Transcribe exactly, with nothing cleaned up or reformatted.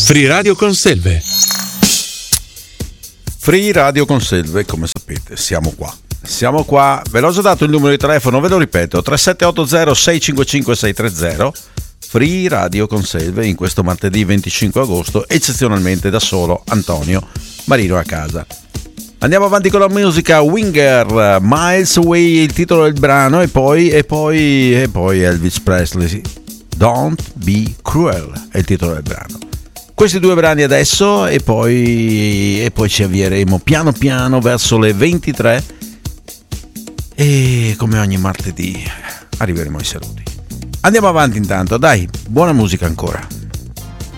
Free Radio Conselve. Free Radio Conselve, come sapete, siamo qua. Siamo qua, ve l'ho già dato il numero di telefono, ve lo ripeto, tre sette otto zero sei cinque cinque sei tre zero. Free Radio Conselve in questo martedì venticinque agosto, eccezionalmente da solo Antonio Marino a casa. Andiamo avanti con la musica. Winger, Miles Away, il titolo del brano, e poi e poi e poi Elvis Presley, Don't Be Cruel è il titolo del brano. Questi due brani adesso e poi e poi ci avvieremo piano piano verso le ventitré e come ogni martedì arriveremo ai saluti. Andiamo avanti intanto, dai, buona musica ancora.